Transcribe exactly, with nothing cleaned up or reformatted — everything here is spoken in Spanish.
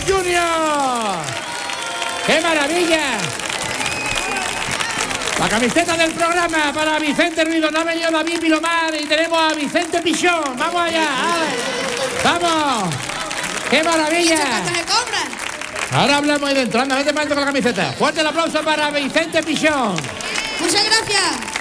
Junior. ¡Qué maravilla! La camiseta del programa para Vicente Ruiz, no ha venido David Vilomar y tenemos a Vicente Pichón. ¡Vamos allá! ¡Ale! ¡Vamos! ¡Qué maravilla! ¿Cuánto se cobran? Ahora hablamos ahí dentro. Anda, vete para adentro con la camiseta. Fuerte el aplauso para Vicente Pichón. Muchas gracias.